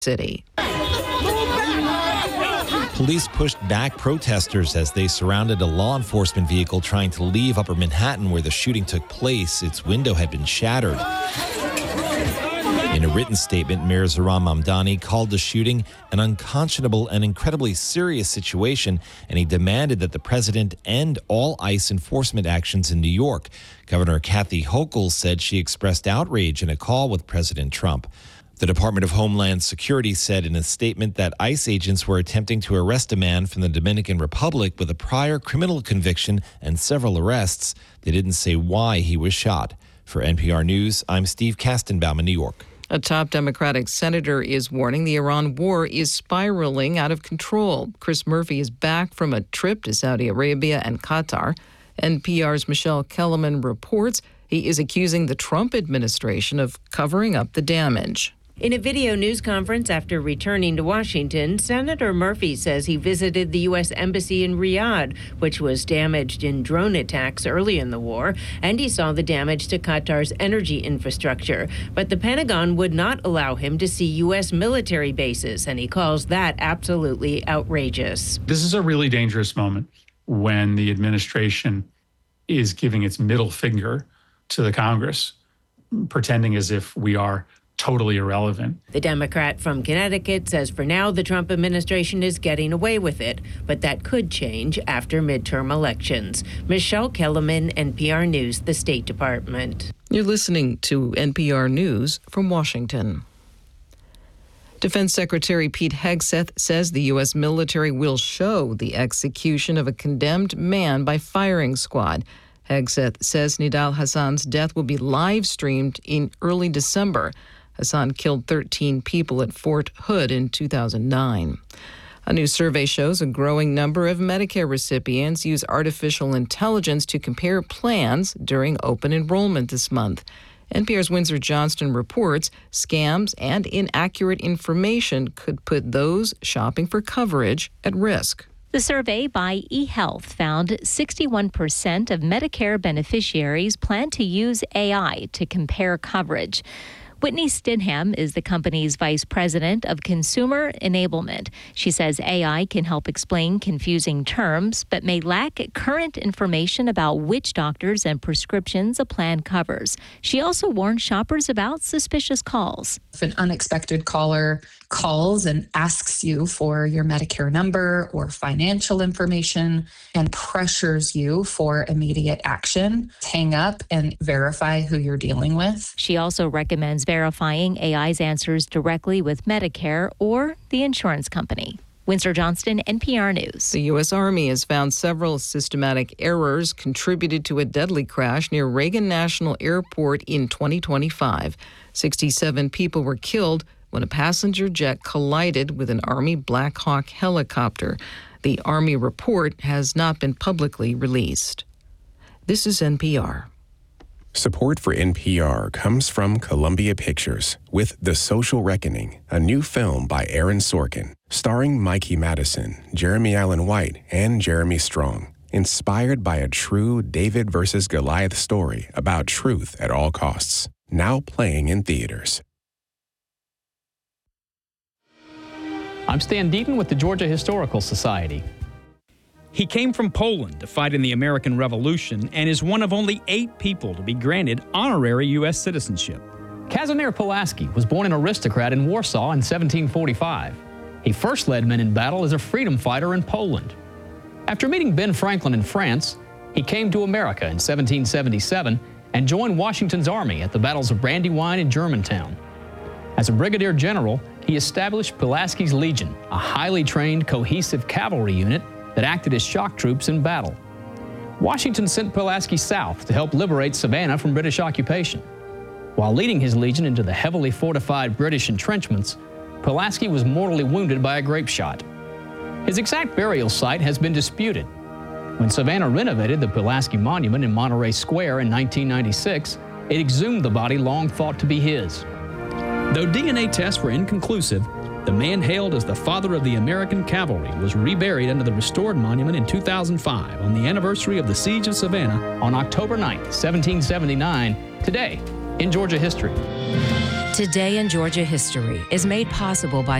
City. Police pushed back protesters as they surrounded a law enforcement vehicle trying to leave Upper Manhattan where the shooting took place. Its window had been shattered. In a written statement, Mayor Zohran Mamdani called the shooting an unconscionable and incredibly serious situation, and he demanded that the president end all ICE enforcement actions in New York. Governor Kathy Hochul said she expressed outrage in a call with President Trump. The Department of Homeland Security said in a statement that ICE agents were attempting to arrest a man from the Dominican Republic with a prior criminal conviction and several arrests. They didn't say why he was shot. For NPR News, I'm Steve Kastenbaum in New York. A top Democratic senator is warning the Iran war is spiraling out of control. Chris Murphy is back from a trip to Saudi Arabia and Qatar. NPR's Michelle Kellerman reports he is accusing the Trump administration of covering up the damage. In a video news conference after returning to Washington, Senator Murphy says he visited the U.S. Embassy in Riyadh, which was damaged in drone attacks early in the war, and he saw the damage to Qatar's energy infrastructure. But the Pentagon would not allow him to see U.S. military bases, and he calls that absolutely outrageous. This is a really dangerous moment when the administration is giving its middle finger to the Congress, pretending as if we are totally irrelevant. The Democrat from Connecticut says for now the Trump administration is getting away with it, but that could change after midterm elections. Michelle Kellerman, NPR News, the State Department. You're listening to NPR News from Washington. Defense Secretary Pete Hegseth says the U.S. military will show the execution of a condemned man by firing squad. Hegseth says Nidal Hassan's death will be live-streamed in early December. Hassan killed 13 people at Fort Hood in 2009. A new survey shows a growing number of Medicare recipients use artificial intelligence to compare plans during open enrollment this month. NPR's Windsor Johnston reports scams and inaccurate information could put those shopping for coverage at risk. The survey by eHealth found 61% of Medicare beneficiaries plan to use AI to compare coverage. Whitney Stidham is the company's vice president of consumer enablement. She says AI can help explain confusing terms, but may lack current information about which doctors and prescriptions a plan covers. She also warned shoppers about suspicious calls. If an unexpected caller calls and asks you for your Medicare number or financial information and pressures you for immediate action, hang up and verify who you're dealing with. She also recommends verifying AI's answers directly with Medicare or the insurance company. Windsor Johnston, NPR News. The U.S. Army has found several systematic errors contributed to a deadly crash near Reagan National Airport in 2025. 67 people were killed when a passenger jet collided with an Army Black Hawk helicopter. The Army report has not been publicly released. This is NPR. Support for NPR comes from Columbia Pictures with The Social Reckoning, a new film by Aaron Sorkin, starring Mikey Madison, Jeremy Allen White, and Jeremy Strong, inspired by a true David versus Goliath story about truth at all costs, now playing in theaters. I'm Stan Deaton with the Georgia Historical Society. He came from Poland to fight in the American Revolution and is one of only 8 people to be granted honorary U.S. citizenship. Kazimierz Pulaski was born an aristocrat in Warsaw in 1745. He first led men in battle as a freedom fighter in Poland. After meeting Ben Franklin in France, he came to America in 1777 and joined Washington's army at the battles of Brandywine and Germantown. As a brigadier general, he established Pulaski's Legion, a highly trained, cohesive cavalry unit that acted as shock troops in battle. Washington sent Pulaski south to help liberate Savannah from British occupation. While leading his legion into the heavily fortified British entrenchments, Pulaski was mortally wounded by a grape shot. His exact burial site has been disputed. When Savannah renovated the Pulaski Monument in Monterey Square in 1996, it exhumed the body long thought to be his. Though DNA tests were inconclusive, the man hailed as the father of the American cavalry was reburied under the restored monument in 2005 on the anniversary of the Siege of Savannah on October 9, 1779, today in Georgia history. Today in Georgia History is made possible by